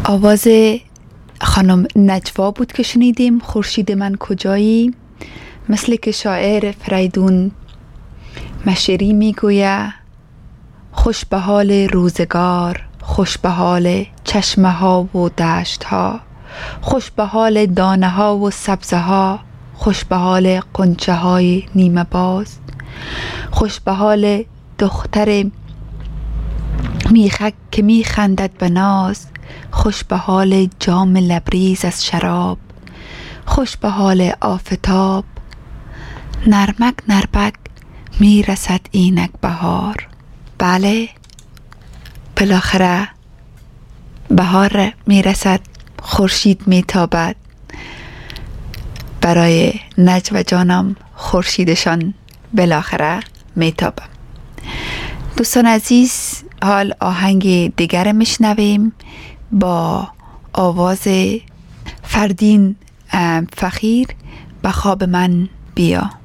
آواز خانم نجوا بود که شنیدیم. خورشید من کجایی؟ مثل که شاعر فریدون مشیری میگوید خوش به حال روزگار، خوش به حال چشمه ها و دشت ها، خوش به حال دانه ها و سبزه ها، خوش به حال قنچه های نیمه باز، خوش به حال دختر میخک که میخندد به ناز، خوش به حال جام لبریز از شراب، خوش به حال آفتاب، نرمک نرمک میرسد اینک بهار. بله، بالاخره بهار میرسد، خورشید میتابد. برای نجوا جانم خورشیدشان بالاخره میتابم. دوستان عزیز، حال آهنگ دیگر میشنویم با آواز فردین فخیر. به خواب من بیا.